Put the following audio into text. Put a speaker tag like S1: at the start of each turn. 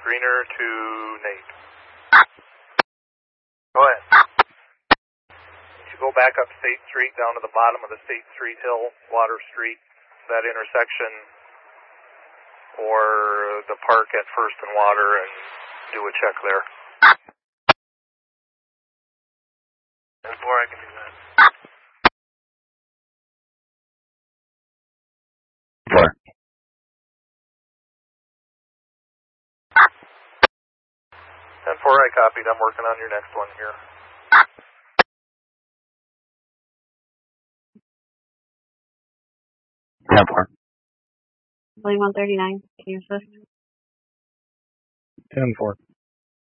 S1: Greener to Nate. Go ahead. As you go back up State Street down to the bottom of the State Street hill, Water Street, that intersection, or the park at First and Water, and do a check there. And 4, I can do that.
S2: 4.
S1: 10-4, I copied. I'm working on your next one here.
S2: Yeah, 4.
S3: William 139, can you assist?
S2: 10-4.